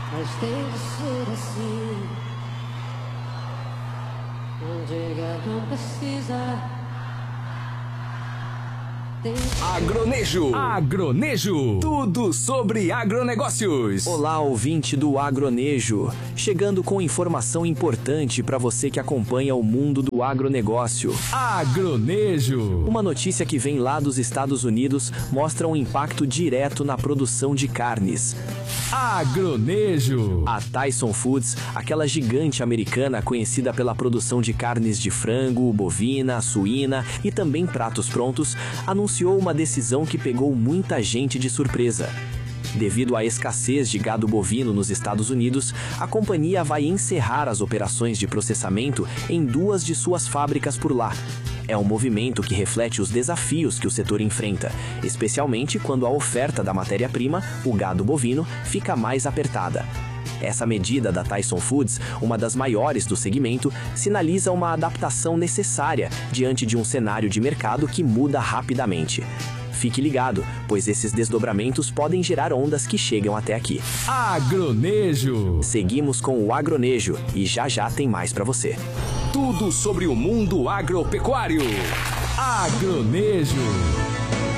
Mas tem de ser assim. Não diga, não precisa. Agronejo. Tudo sobre agronegócios. Olá, ouvinte do Agronejo. Chegando com informação importante para você que acompanha o mundo do agronegócio. Agronejo. Uma notícia que vem lá dos Estados Unidos mostra um impacto direto na produção de carnes. Agronejo. A Tyson Foods, aquela gigante americana conhecida pela produção de carnes de frango, bovina, suína e também pratos prontos, anunciou uma decisão que pegou muita gente de surpresa. Devido à escassez de gado bovino nos Estados Unidos, a companhia vai encerrar as operações de processamento em 2 de suas fábricas por lá. É um movimento que reflete os desafios que o setor enfrenta, especialmente quando a oferta da matéria-prima, o gado bovino, fica mais apertada. Essa medida da Tyson Foods, uma das maiores do segmento, sinaliza uma adaptação necessária diante de um cenário de mercado que muda rapidamente. Fique ligado, pois esses desdobramentos podem gerar ondas que chegam até aqui. Agronejo. Seguimos com o Agronejo e já tem mais para você. Tudo sobre o mundo agropecuário. Agronejo.